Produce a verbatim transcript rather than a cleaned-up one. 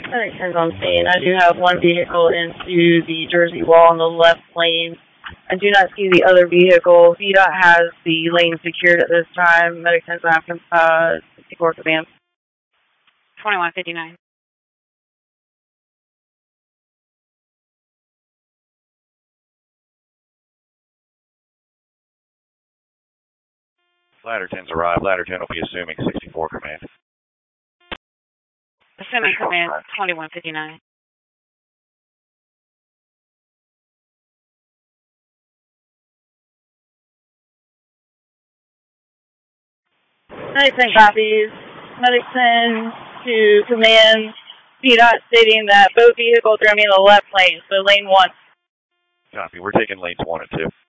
Medic on scene. I do have one vehicle into the Jersey wall in the left lane. I do not see the other vehicle. V DOT has the lane secured at this time. Medic ten on uh, sixty-four command. twenty-one fifty-nine. Ladder ten's arrived. Ladder ten will be assuming sixty-four command. Assuming command twenty-one fifty-nine. Medic ten copies. Medic ten to command. V DOT stating that both vehicles are in the left lane, so lane one. Copy. We're taking lanes one and two.